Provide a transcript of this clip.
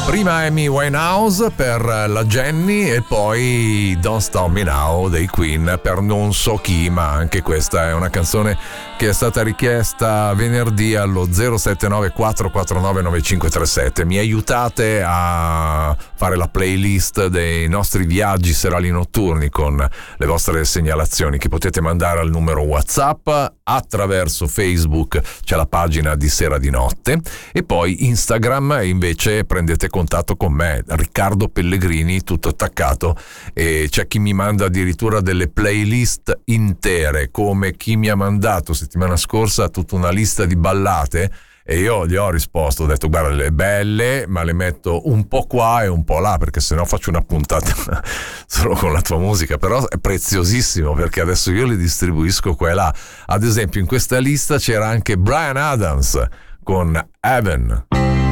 Prima Amy Winehouse per la Jenny e poi Don't Stop Me Now dei Queen per non so chi, ma anche questa è una canzone che è stata richiesta venerdì allo 079 449 9537. Mi aiutate a fare la playlist dei nostri viaggi serali notturni con le vostre segnalazioni che potete mandare al numero WhatsApp, attraverso Facebook c'è la pagina di Sera di Notte e poi Instagram invece prendete contatto con me, Riccardo Pellegrini, tutto attaccato, e c'è chi mi manda addirittura delle playlist intere, come chi mi ha mandato settimana scorsa tutta una lista di ballate e io gli ho risposto, ho detto guarda, le belle ma le metto un po' qua e un po' là perché sennò faccio una puntata solo con la tua musica, però è preziosissimo perché adesso io le distribuisco qua e là. Ad esempio in questa lista c'era anche Bryan Adams con Heaven.